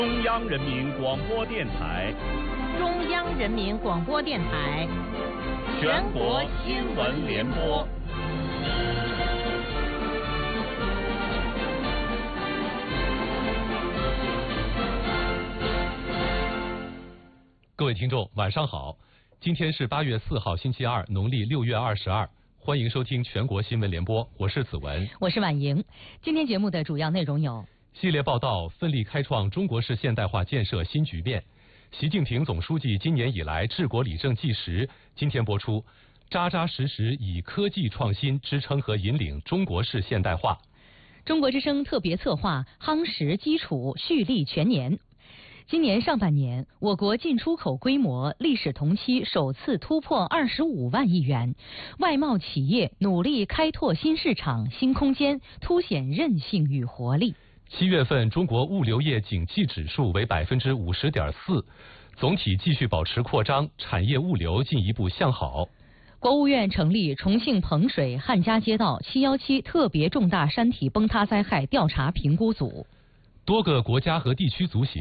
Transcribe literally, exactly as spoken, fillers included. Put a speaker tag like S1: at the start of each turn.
S1: 中央人民广播电台，
S2: 中央人民广播电台，
S1: 全国新闻联播。
S3: 各位听众，晚上好！今天是八月四号，星期二，农历六月二十二。欢迎收听全国新闻联播，我是子文，
S2: 我是婉莹。今天节目的主要内容有：
S3: 系列报道，奋力开创中国式现代化建设新局面。习近平总书记今年以来治国理政纪实，今天播出，扎扎实实以科技创新支撑和引领中国式现代化。
S2: 中国之声特别策划夯实基础，蓄力全年。今年上半年，我国进出口规模历史同期首次突破二十五万亿元，外贸企业努力开拓新市场、新空间，凸显韧性与活力。
S3: 七月份中国物流业景气指数为百分之五十点四，总体继续保持扩张，产业物流进一步向好。
S2: 国务院成立重庆彭水汉家街道七一七特别重大山体崩塌灾害调查评估组。
S3: 多个国家和地区足协